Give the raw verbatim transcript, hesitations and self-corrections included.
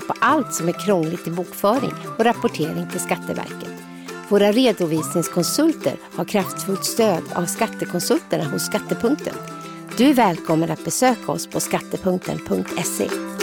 på allt som är krångligt i bokföring och rapportering till Skatteverket. Våra redovisningskonsulter har kraftfullt stöd av skattekonsulterna hos Skattepunkten. Du är välkommen att besöka oss på skattepunkten punkt se.